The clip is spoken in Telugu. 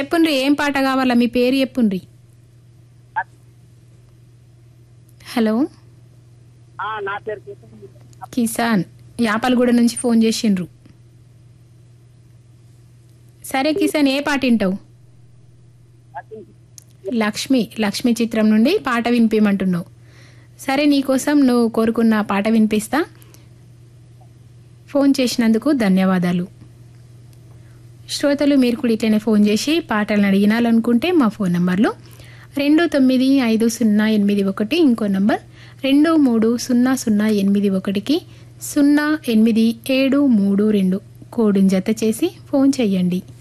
చెప్పుండ్రి ఏం పాట కావాలా మీ పేరు చెప్పుండ్రి. హలో నా పేరు కిసాన్ యాపలగూడ నుంచి ఫోన్ చేసిండ్రు. సరే కిసాన్ ఏ పాట వింటావు? లక్ష్మి చిత్రం నుండి పాట వినిపించమంటున్నావు. సరే నీకోసం నువ్వు కోరుకున్న పాట వినిపిస్తా. ఫోన్ చేసినందుకు ధన్యవాదాలు. శ్రోతలు మీరు కూడా ఇట్లనే ఫోన్ చేసి పాటలను అడిగినాలనుకుంటే మా ఫోన్ నంబర్లు 295081, ఇంకో నంబర్ 230081కి 08732 కోడుని జత చేసి ఫోన్ చెయ్యండి.